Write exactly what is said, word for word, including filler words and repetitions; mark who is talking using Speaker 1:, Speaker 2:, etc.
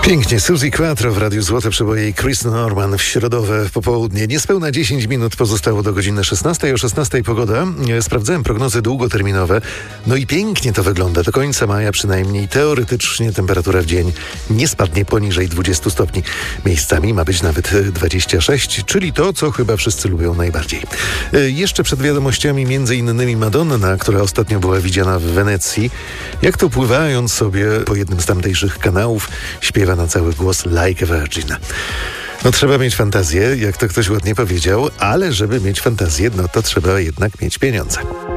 Speaker 1: Pięknie, Suzy Quattro w Radiu Złote Przeboje i Chris Norman w środowe popołudnie. Niespełna dziesięć minut pozostało do godziny szesnastej. O szesnastej pogoda. Sprawdzałem prognozy długoterminowe. No i pięknie to wygląda. Do końca maja przynajmniej teoretycznie temperatura w dzień nie spadnie poniżej dwudziestu stopni. Miejscami ma być nawet dwadzieścia sześć, czyli to, co chyba wszyscy lubią najbardziej. Jeszcze przed wiadomościami między innymi Madonna, która ostatnio była widziana w Wenecji. Jak to pływając sobie po jednym z tamtejszych kanałów, śpiewa na cały głos Like a Virgin. No trzeba mieć fantazję, jak to ktoś ładnie powiedział, ale żeby mieć fantazję, no to trzeba jednak mieć pieniądze.